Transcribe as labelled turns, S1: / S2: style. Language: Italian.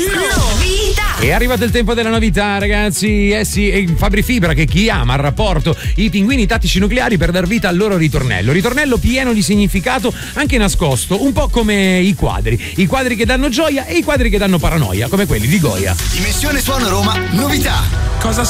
S1: Novità.
S2: È arrivato il tempo della novità, ragazzi. Eh sì, è Fabri Fibra che chiama al rapporto i pinguini tattici nucleari per dar vita al loro ritornello. Ritornello pieno di significato, anche nascosto, un po' come i quadri. I quadri che danno gioia e i quadri che danno paranoia, come quelli di Goya.
S3: Dimensione Suono Roma, novità.
S4: Cosa